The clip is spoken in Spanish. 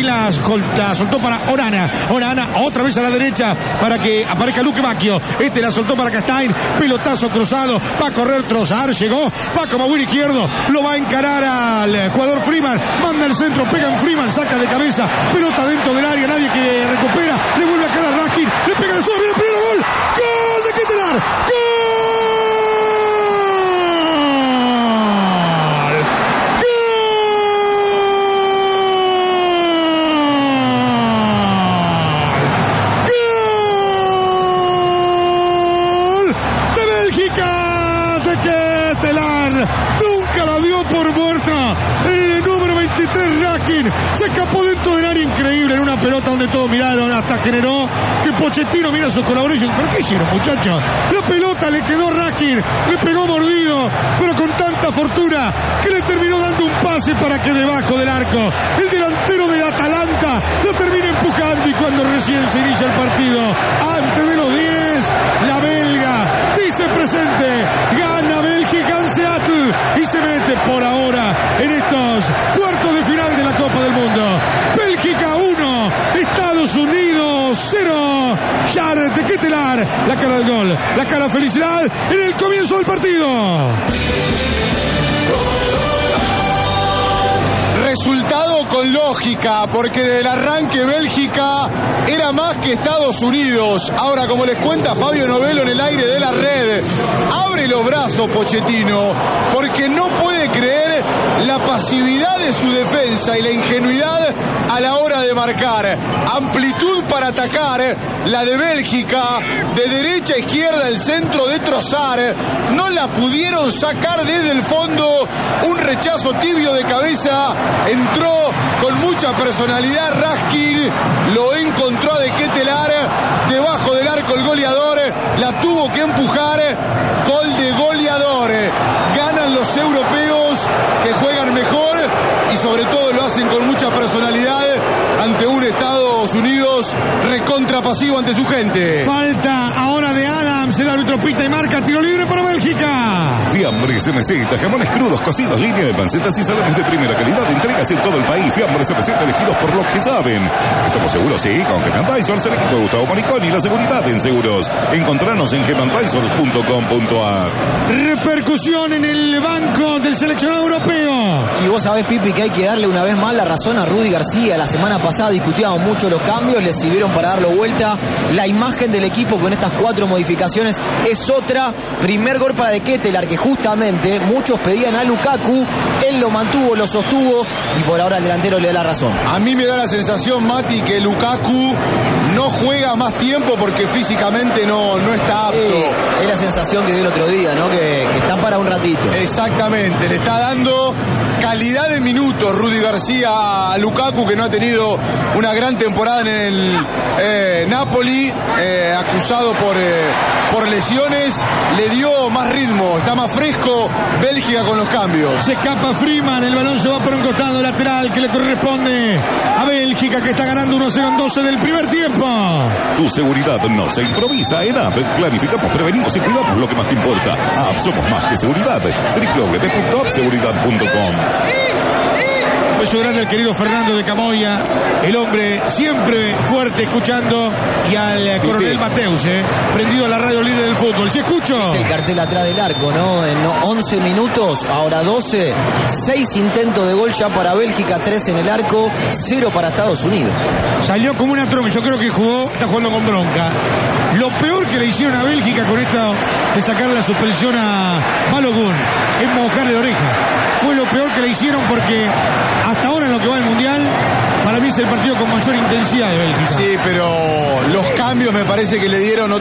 La soltó para Orana. Orana otra vez a la derecha para que aparezca Luque Macchio. La soltó para Castain. Pelotazo cruzado. Va a correr Trossard. Llegó. Paco Maguire izquierdo. Lo va a encarar al jugador Freeman. Manda el centro. Pega en Freeman. Saca de cabeza. Pelota dentro del área. Nadie que recupera. Le vuelve a caer a Raskin. Le pega de sobre. El primer gol. ¡Gol de Ketelaar! ¡Gol! Nunca la dio por muerta. El número 23 Raskin se escapó dentro del área, increíble, en una pelota donde todos miraron, hasta generó que Pochettino mira a sus colaboradores. ¿Pero qué hicieron, muchachos? La pelota le quedó Raskin, le pegó mordido, pero con tanta fortuna que le terminó dando un pase para que debajo del arco el delantero del Atalanta lo termine empujando. Y cuando recién se inicia el partido, antes de los 10, la belga dice presente, gana Bélgica en Seattle y se mete por ahora en estos cuartos de final de la Copa del Mundo. Bélgica 1, Estados Unidos 0. Jared de Ketelaar, la cara del gol, la cara de felicidad en el comienzo del partido. Resultado con lógica, porque del arranque Bélgica era más que Estados Unidos. Ahora, como les cuenta Fabio Novello en el aire de la red, abre los brazos Pochettino, porque no puede creer la pasividad de su defensa y la ingenuidad a la hora de marcar. Amplitud para atacar, la de Bélgica, de derecha a izquierda el centro de Trossard, no la pudieron sacar desde el fondo. Un rechazo tibio de cabeza, entró con mucha personalidad Raskin, lo encontró a de Ketelaar debajo del arco el goleador, la tuvo que empujar. Gol de goleador. Ganan los europeos, que juegan mejor y sobre todo lo hacen con mucha personalidad ante un Estados Unidos recontra pasivo ante su gente. Falta ahora de Adams, el árbitro pita y marca tiro libre para Bélgica. Fiambres MZ, jamones crudos, cocidos, línea de pancetas y salames de primera calidad, entregas en todo el país. Fiambres MZ, elegidos por los que saben. Estamos seguros, sí, con Heman Advisors, el equipo de Gustavo Maricón y la seguridad en seguros. Encontranos en hemanadvisors.com.ar. Repercusión en el banco del seleccionado europeo. Y vos sabés, Pipi, que hay que darle una vez más la razón a Rudy García. La semana pasada discutíamos mucho los cambios, le sirvieron para darlo vuelta. La imagen del equipo con estas 4 modificaciones es otra. Primer gol para de Ketelaar, que justamente muchos pedían a Lukaku, él lo mantuvo, lo sostuvo y por ahora el delantero le da la razón. A mí me da la sensación, Mati, que Lukaku no juega más tiempo porque físicamente no está apto. Es la sensación que dio el otro día, ¿no? Que está para un ratito. Exactamente, le está dando calidad de minutos Rudy García a Lukaku, que no ha tenido una gran temporada en el Napoli, acusado por lesiones. Le dio más ritmo, está más fresco Bélgica con los cambios. Se escapa Freeman, el balón se va por un costado lateral que le corresponde a Bélgica, que está ganando 1-0 en 12 del primer tiempo. Tu seguridad no se improvisa. En App planificamos, prevenimos y cuidamos lo que más te importa. App, somos más que seguridad. www.appseguridad.com. Beso grande al querido Fernando de Camoya, el hombre siempre fuerte escuchando, y al coronel Mateus, prendido a la radio líder del fútbol. ¿Sí escucho? El cartel atrás del arco, ¿no? En 11 minutos, ahora 12, 6 intentos de gol ya para Bélgica, 3 en el arco, 0 para Estados Unidos. Salió como una tronca, yo creo que está jugando con bronca. Lo peor que le hicieron a Bélgica con esto de sacarle la suspensión a Balogun es mojarle la oreja. Fue lo peor que le hicieron, porque hasta ahora en lo que va el Mundial, para mí es el partido con mayor intensidad de Bélgica. Sí, pero los cambios me parece que le dieron